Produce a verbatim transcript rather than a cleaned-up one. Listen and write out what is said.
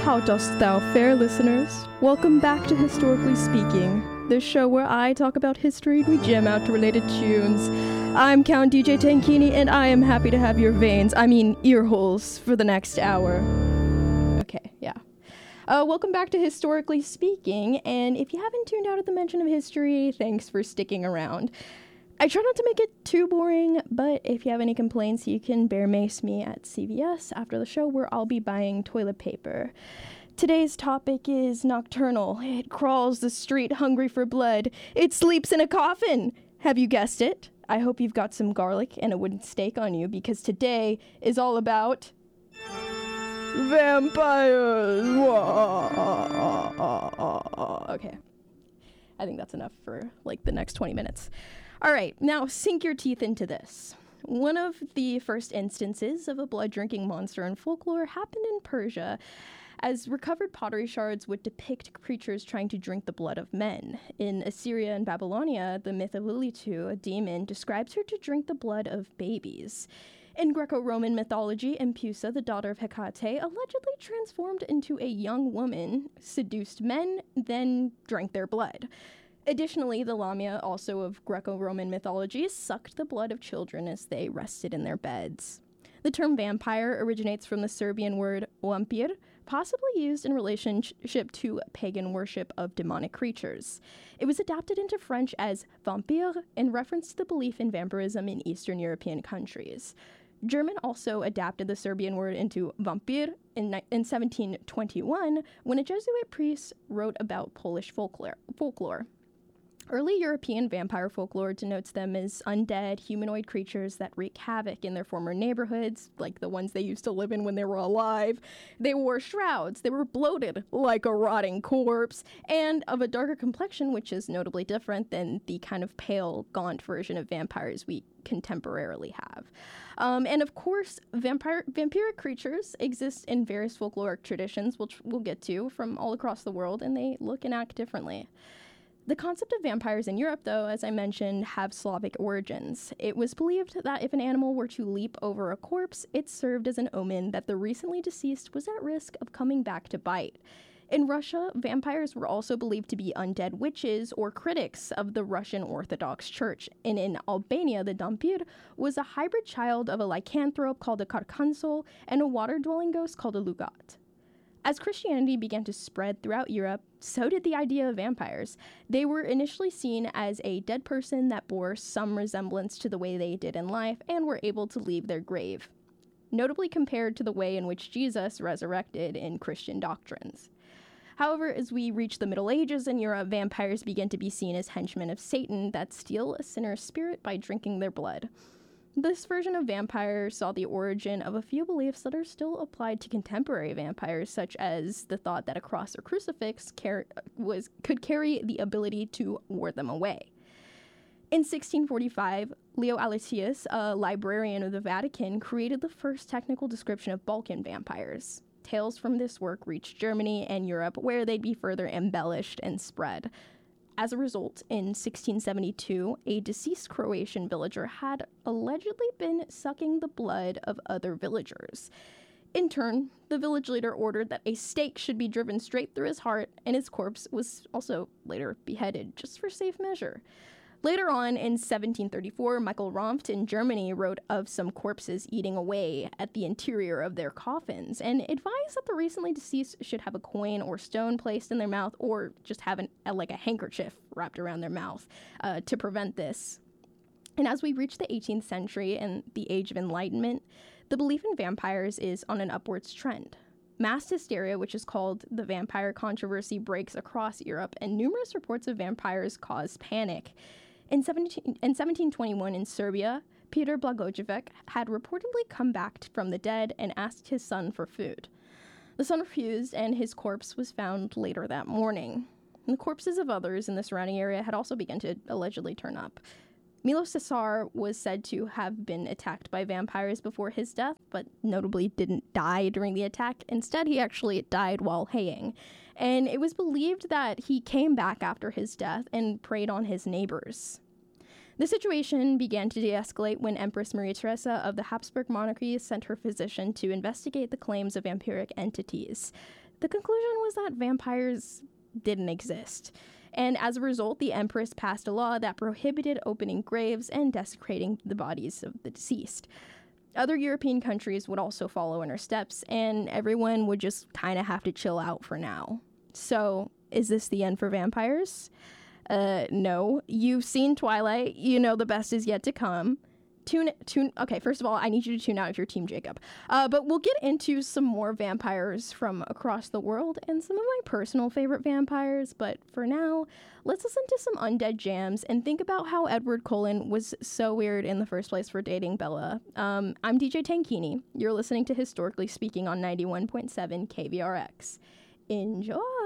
How dost thou fare, listeners? Welcome back to Historically Speaking, the show where I talk about history and we jam out to related tunes. I'm Count D J Tankini, and I am happy to have your veins, I mean ear holes, for the next hour. Okay, yeah. Uh, welcome back to Historically Speaking, and if you haven't tuned out at the mention of history, thanks for sticking around. I try not to make it too boring, but if you have any complaints, you can bear mace me at C V S after the show, where I'll be buying toilet paper. Today's topic is nocturnal. It crawls the street hungry for blood. It sleeps in a coffin. Have you guessed it? I hope you've got some garlic and a wooden stake on you, because today is all about vampires. Okay. I think that's enough for like the next twenty minutes. All right, now sink your teeth into this. One of the first instances of a blood-drinking monster in folklore happened in Persia, as recovered pottery shards would depict creatures trying to drink the blood of men. In Assyria and Babylonia, the myth of Lilitu, a demon, describes her to drink the blood of babies. In Greco-Roman mythology, Empusa, the daughter of Hecate, allegedly transformed into a young woman, seduced men, then drank their blood. Additionally, the Lamia, also of Greco-Roman mythology, sucked the blood of children as they rested in their beds. The term vampire originates from the Serbian word vampir, possibly used in relationship to pagan worship of demonic creatures. It was adapted into French as vampire in reference to the belief in vampirism in Eastern European countries. German also adapted the Serbian word into vampir in, in seventeen twenty-one, when a Jesuit priest wrote about Polish folklore. folklore. Early European vampire folklore denotes them as undead, humanoid creatures that wreak havoc in their former neighborhoods, like the ones they used to live in when they were alive. They wore shrouds, they were bloated like a rotting corpse, and of a darker complexion, which is notably different than the kind of pale, gaunt version of vampires we contemporarily have. Um, and of course, vampire vampiric creatures exist in various folkloric traditions, which we'll get to, from all across the world, and they look and act differently. The concept of vampires in Europe, though, as I mentioned, have Slavic origins. It was believed that if an animal were to leap over a corpse, it served as an omen that the recently deceased was at risk of coming back to bite. In Russia, vampires were also believed to be undead witches or critics of the Russian Orthodox Church. And in Albania, the Dampir was a hybrid child of a lycanthrope called a Carcansol and a water-dwelling ghost called a Lugat. As Christianity began to spread throughout Europe, so did the idea of vampires. They were initially seen as a dead person that bore some resemblance to the way they did in life and were able to leave their grave, notably compared to the way in which Jesus resurrected in Christian doctrines. However, as we reach the Middle Ages in Europe, vampires began to be seen as henchmen of Satan that steal a sinner's spirit by drinking their blood. This version of vampire saw the origin of a few beliefs that are still applied to contemporary vampires, such as the thought that a cross or crucifix car- was could carry the ability to ward them away. In sixteen forty-five, Leo Aletius, a librarian of the Vatican, created the first technical description of Balkan vampires. Tales from this work reached Germany and Europe, where they'd be further embellished and spread. As a result, in sixteen seventy-two, a deceased Croatian villager had allegedly been sucking the blood of other villagers. In turn, the village leader ordered that a stake should be driven straight through his heart, and his corpse was also later beheaded, just for safe measure. Later on, in seventeen thirty-four, Michael Romft in Germany wrote of some corpses eating away at the interior of their coffins, and advised that the recently deceased should have a coin or stone placed in their mouth, or just have an, a, like a handkerchief wrapped around their mouth uh, to prevent this. And as we reach the eighteenth century and the Age of Enlightenment, the belief in vampires is on an upwards trend. Mass hysteria, which is called the vampire controversy, breaks across Europe, and numerous reports of vampires cause panic. In, seventeen, in seventeen twenty-one in Serbia, Peter Blagojevic had reportedly come back from the dead and asked his son for food. The son refused, and his corpse was found later that morning. And the corpses of others in the surrounding area had also begun to allegedly turn up. Milo Cesar was said to have been attacked by vampires before his death, but notably didn't die during the attack. Instead, he actually died while haying. And it was believed that he came back after his death and preyed on his neighbors. The situation began to de-escalate when Empress Maria Theresa of the Habsburg monarchy sent her physician to investigate the claims of vampiric entities. the conclusion was that vampires didn't exist. And as a result, the Empress passed a law that prohibited opening graves and desecrating the bodies of the deceased. Other European countries would also follow in her steps, and everyone would just kind of have to chill out for now. So, is this the end for vampires? Uh, no. You've seen Twilight. You know the best is yet to come. Tune, tune. Okay, first of all, I need you to tune out if you're Team Jacob. Uh, but we'll get into some more vampires from across the world and some of my personal favorite vampires. But for now, let's listen to some undead jams and think about how Edward Cullen was so weird in the first place for dating Bella. Um, I'm D J Tankini. You're listening to Historically Speaking on ninety-one point seven K V R X. Enjoy!